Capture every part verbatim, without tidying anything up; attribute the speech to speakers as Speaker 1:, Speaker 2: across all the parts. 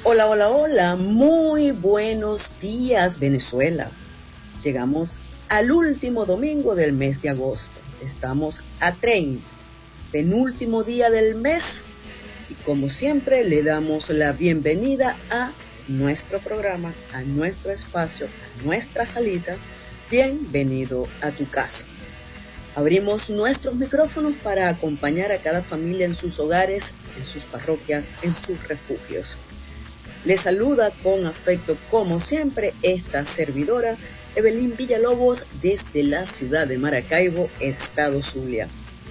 Speaker 1: Hola, hola, hola, muy buenos días Venezuela. Llegamos al último domingo del mes de agosto. Estamos a treinta, penúltimo día del mes. Y como siempre le damos la bienvenida a nuestro programa, a nuestro espacio, a nuestra salita. Bienvenido a tu casa. Abrimos nuestros micrófonos para acompañar a cada familia en sus hogares, en sus parroquias, en sus refugios. Les saluda con afecto, como siempre, esta servidora, Evelyn Villalobos, desde la ciudad de Maracaibo, estado Zulia.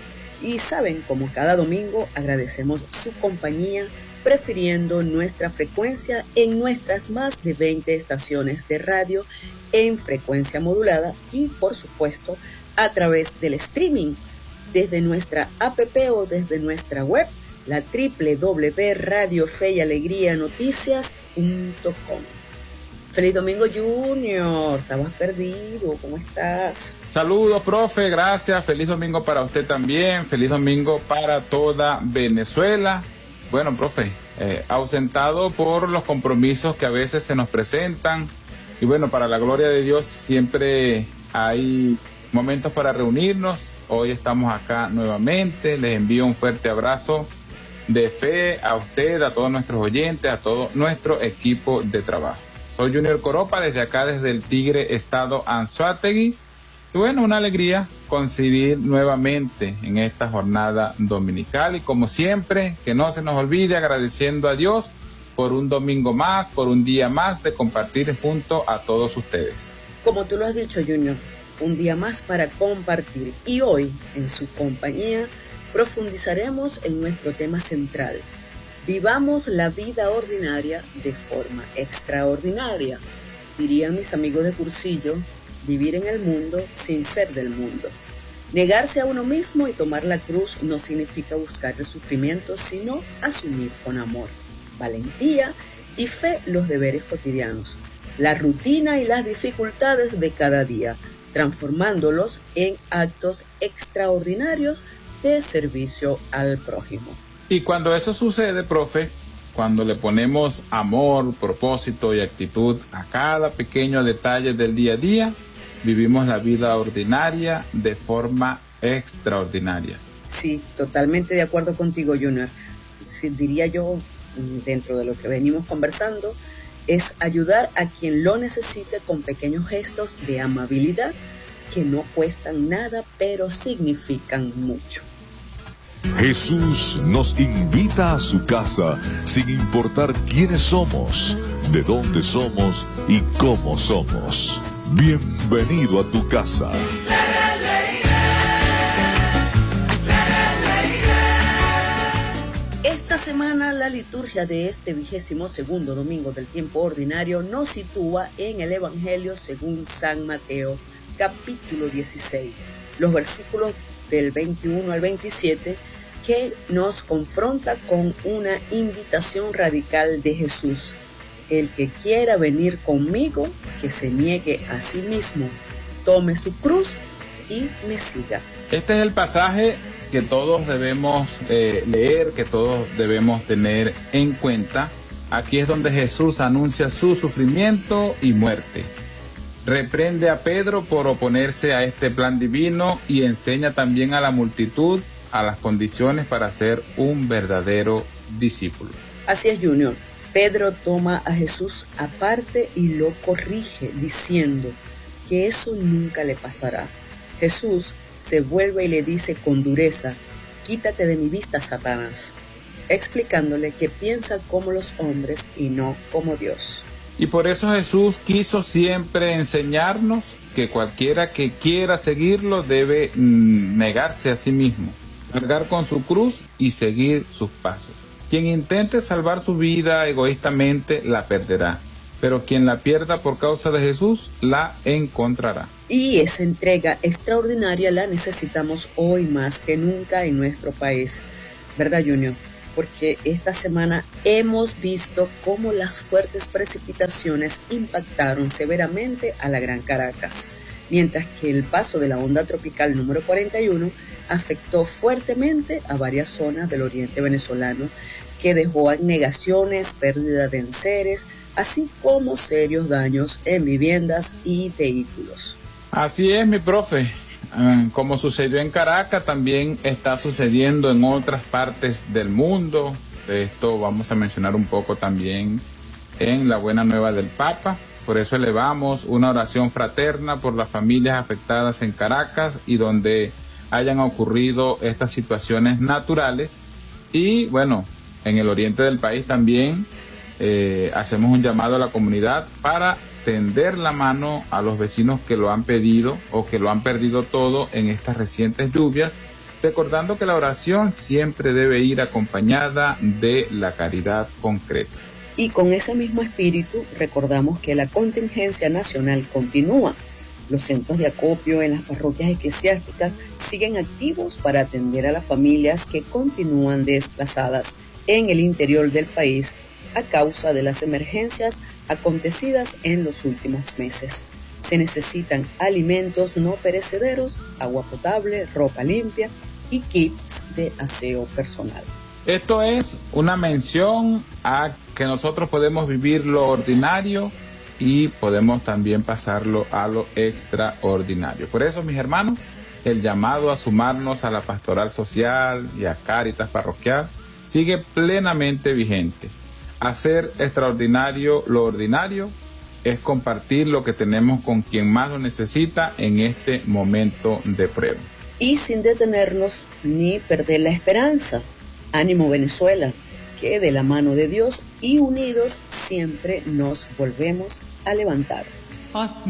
Speaker 1: Y saben, como cada domingo, agradecemos su compañía, prefiriendo nuestra frecuencia en nuestras más de veinte estaciones de radio en frecuencia modulada y, por supuesto, a través del streaming, desde nuestra app o desde nuestra web, la doble u doble u doble u punto radio fe y alegría noticias punto com. Feliz domingo, Junior. Estabas perdido. ¿Cómo estás?
Speaker 2: Saludos, profe. Gracias. Feliz domingo para usted también. Feliz domingo para toda Venezuela. Bueno, profe, eh, ausentado por los compromisos que a veces se nos presentan. Y bueno, para la gloria de Dios siempre hay momentos para reunirnos. Hoy estamos acá nuevamente. Les envío un fuerte abrazo de fe a usted, a todos nuestros oyentes, a todo nuestro equipo de trabajo. Soy Junior Coropa, desde acá, desde el Tigre, estado Anzoátegui. Y bueno, una alegría coincidir nuevamente en esta jornada dominical. Y como siempre, que no se nos olvide, agradeciendo a Dios por un domingo más, por un día más de compartir junto a todos ustedes.
Speaker 1: Como tú lo has dicho, Junior, un día más para compartir. Y hoy, en su compañía, profundizaremos en nuestro tema central. Vivamos la vida ordinaria de forma extraordinaria. Dirían mis amigos de cursillo, vivir en el mundo sin ser del mundo. Negarse a uno mismo y tomar la cruz no significa buscar el sufrimiento, sino asumir con amor, valentía y fe los deberes cotidianos, la rutina y las dificultades de cada día, transformándolos en actos extraordinarios de servicio al prójimo.
Speaker 2: Y cuando eso sucede, profe, cuando le ponemos amor, propósito y actitud a cada pequeño detalle del día a día, vivimos la vida ordinaria de forma extraordinaria.
Speaker 1: Sí, totalmente de acuerdo contigo, Junior. Sí, diría yo, dentro de lo que venimos conversando, es ayudar a quien lo necesite con pequeños gestos de amabilidad que no cuestan nada, pero significan mucho.
Speaker 3: Jesús nos invita a su casa sin importar quiénes somos, de dónde somos y cómo somos. Bienvenido a tu casa.
Speaker 1: Esta semana la liturgia de este vigésimo segundo domingo del tiempo ordinario nos sitúa en el Evangelio según San Mateo, capítulo dieciséis, los versículos del veintiuno al veintisiete, que nos confronta con una invitación radical de Jesús. El que quiera venir conmigo, que se niegue a sí mismo, tome su cruz y me siga.
Speaker 2: Este es el pasaje que todos debemos eh, leer, que todos debemos tener en cuenta. Aquí es donde Jesús anuncia su sufrimiento y muerte. Reprende a Pedro por oponerse a este plan divino y enseña también a la multitud a las condiciones para ser un verdadero discípulo.
Speaker 1: Así es, Junior. Pedro toma a Jesús aparte y lo corrige, diciendo que eso nunca le pasará. Jesús se vuelve y le dice con dureza: quítate de mi vista, Satanás, explicándole que piensa como los hombres y no como Dios.
Speaker 2: Y por eso Jesús quiso siempre enseñarnos que cualquiera que quiera seguirlo debe mm, negarse a sí mismo, cargar con su cruz y seguir sus pasos. Quien intente salvar su vida egoístamente la perderá, pero quien la pierda por causa de Jesús la encontrará.
Speaker 1: Y esa entrega extraordinaria la necesitamos hoy más que nunca en nuestro país, ¿verdad, Junior? Porque esta semana hemos visto cómo las fuertes precipitaciones impactaron severamente a la Gran Caracas, mientras que el paso de la onda tropical número cuarenta y uno afectó fuertemente a varias zonas del oriente venezolano que dejó anegaciones, pérdida de enseres, así como serios daños en viviendas y vehículos.
Speaker 2: Así es, mi profe. Como sucedió en Caracas, también está sucediendo en otras partes del mundo. De esto vamos a mencionar un poco también en la Buena Nueva del Papa. Por eso elevamos una oración fraterna por las familias afectadas en Caracas y donde hayan ocurrido estas situaciones naturales. Y bueno, en el oriente del país también eh, hacemos un llamado a la comunidad para tender la mano a los vecinos que lo han pedido o que lo han perdido todo en estas recientes lluvias, recordando que la oración siempre debe ir acompañada de la caridad concreta.
Speaker 1: Y con ese mismo espíritu recordamos que la contingencia nacional continúa. Los centros de acopio en las parroquias eclesiásticas siguen activos para atender a las familias que continúan desplazadas en el interior del país a causa de las emergencias acontecidas en los últimos meses. Se necesitan alimentos no perecederos, agua potable, ropa limpia y kits de aseo personal.
Speaker 2: Esto es una mención a que nosotros podemos vivir lo ordinario y podemos también pasarlo a lo extraordinario. Por eso, mis hermanos, el llamado a sumarnos a la pastoral social y a Cáritas parroquial sigue plenamente vigente. Hacer extraordinario lo ordinario es compartir lo que tenemos con quien más lo necesita en este momento de prueba.
Speaker 1: Y sin detenernos ni perder la esperanza. Ánimo, Venezuela, que de la mano de Dios y unidos siempre nos volvemos a levantar.